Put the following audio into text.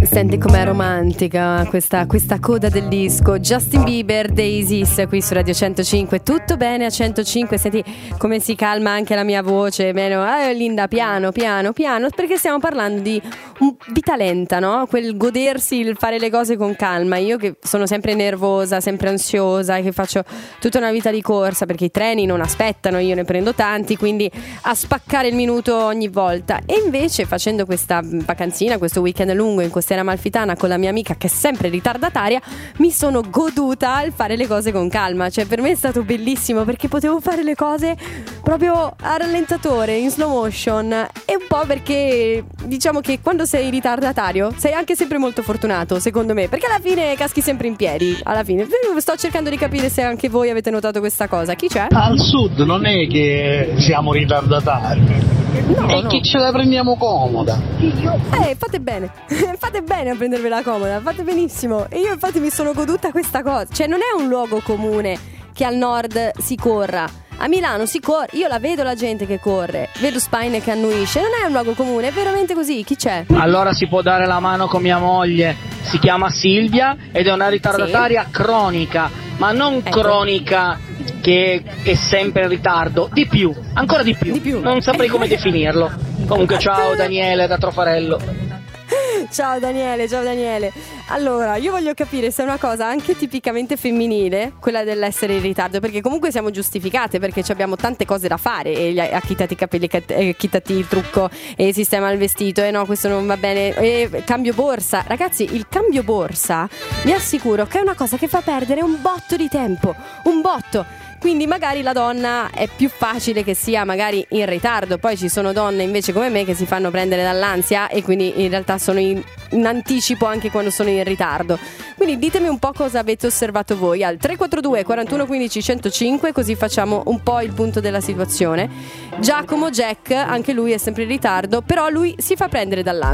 Senti com'è romantica questa coda del disco. Justin Bieber, Daisies, qui su Radio 105. Tutto bene a 105. Senti come si calma anche la mia voce. Meno, Linda, piano, perché stiamo parlando di vita lenta, no? Quel godersi, il fare le cose con calma. Io che sono sempre nervosa, sempre ansiosa, che faccio tutta una vita di corsa, perché i treni non aspettano, io ne prendo tanti, quindi a spaccare il minuto ogni volta. E invece facendo questa vacanzina, questo weekend lungo in Costiera Amalfitana con la mia amica che è sempre ritardataria, mi sono goduta il fare le cose con calma. Cioè per me è stato bellissimo, perché potevo fare le cose proprio a rallentatore, in slow motion, e un po' perché diciamo che quando sei ritardatario sei anche sempre molto fortunato, secondo me, perché alla fine caschi sempre in piedi. Alla fine sto cercando di capire se anche voi avete notato questa cosa. Chi c'è? Al sud non è che siamo ritardatari, è che ce la prendiamo comoda. Fate bene fate bene a prendervela comoda, fate benissimo. E io infatti mi sono goduta questa cosa. Cioè non è un luogo comune che al nord si corra. A Milano si corre, io la vedo la gente che corre, vedo Spine che annuisce, non è un luogo comune, è veramente così. Chi c'è? Allora si può dare la mano con mia moglie, si chiama Silvia ed è una ritardataria cronica, ma non cronica che è sempre in ritardo, di più, ancora di più. Non saprei come definirlo. Comunque ciao Daniele da Trofarello. Ciao Daniele. Allora, io voglio capire se è una cosa anche tipicamente femminile, quella dell'essere in ritardo, perché comunque siamo giustificate, perché abbiamo tante cose da fare, e acchittati i capelli, acchittati il trucco, e sistema il vestito, e no, questo non va bene, e cambio borsa. Ragazzi, il cambio borsa vi assicuro che è una cosa che fa perdere un botto di tempo, un botto. Quindi magari la donna è più facile che sia magari in ritardo, poi ci sono donne invece come me che si fanno prendere dall'ansia e quindi in realtà sono in anticipo anche quando sono in ritardo. Quindi ditemi un po' cosa avete osservato voi al 342 41 15 105, così facciamo un po' il punto della situazione. Giacomo Jack, anche lui è sempre in ritardo, però lui si fa prendere dall'ansia.